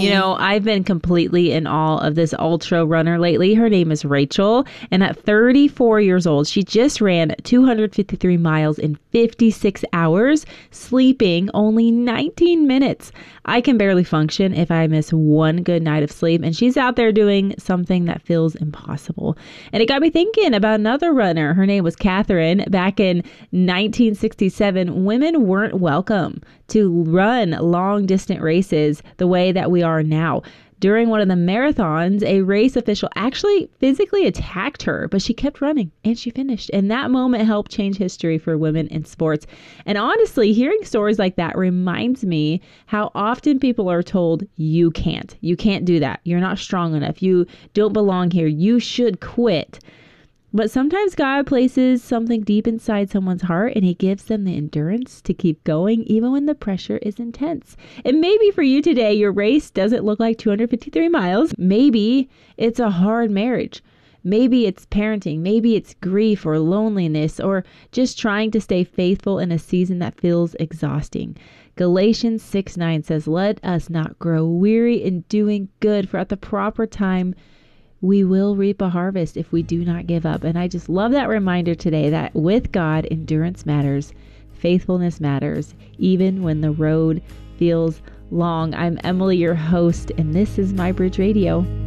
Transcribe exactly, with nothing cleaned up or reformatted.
You know, I've been completely in awe of this ultra runner lately. Her name is Rachel, and at thirty-four years old, she just ran two hundred fifty-three miles in fifty-six hours, sleeping only nineteen minutes. I can barely function if I miss one good night of sleep, and she's out there doing something that feels impossible. And it got me thinking about another runner. Her name was Catherine. Back in nineteen sixty-seven, women weren't welcome to run long distance races the way that we are now. During one of the marathons, a race official actually physically attacked her, but she kept running and she finished. And that moment helped change history for women in sports. And honestly, hearing stories like that reminds me how often people are told, you can't, you can't do that. You're not strong enough. You don't belong here. You should quit. But sometimes God places something deep inside someone's heart and he gives them the endurance to keep going even when the pressure is intense. And maybe for you today, your race doesn't look like two hundred fifty-three miles. Maybe it's a hard marriage. Maybe it's parenting. Maybe it's grief or loneliness or just trying to stay faithful in a season that feels exhausting. Galatians six nine says, "Let us not grow weary in doing good, for at the proper time we will reap a harvest if we do not give up." And I just love that reminder today that with God, endurance matters, faithfulness matters, even when the road feels long. I'm Emily, your host, and this is My Bridge Radio.